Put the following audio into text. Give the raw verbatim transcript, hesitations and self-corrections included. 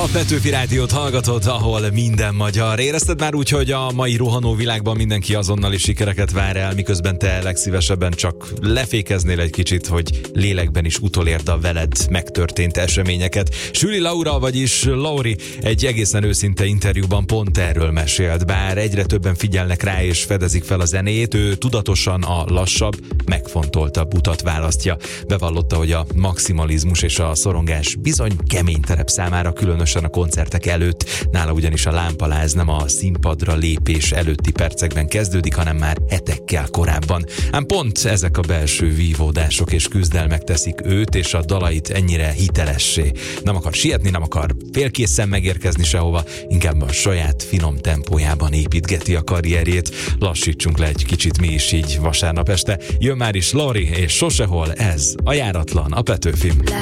Petőfi Rádiót hallgatod, ahol minden magyar. Érezted már úgy, hogy a mai rohanó világban mindenki azonnali sikereket vár el, miközben te legszívesebben csak lefékeznél egy kicsit, hogy lélekben is utolérd a veled megtörtént eseményeket. Süli Laura, vagyis Lauri egy egészen őszinte interjúban pont erről mesélt, bár egyre többen figyelnek rá és fedezik fel a zenéjét, ő tudatosan a lassabb, megfontoltabb utat választja. Bevallotta, hogy a maximalizmus és a szorongás bizony kemény terep számára, különösen a koncertek előtt. Nála ugyanis a lámpaláz nem a színpadra lépés előtti percekben kezdődik, hanem már hetekkel korábban. Ám pont ezek a belső vívódások és küzdelmek teszik őt és a dalait ennyire hitelessé. Nem akar sietni, nem akar félkészen megérkezni sehova, inkább a saját finom tempójában építgeti a karrierjét. Lassítsunk le egy kicsit mi is így vasárnap este. Jön már is Lauri, és sosehol ez a járatlan a Petőfin.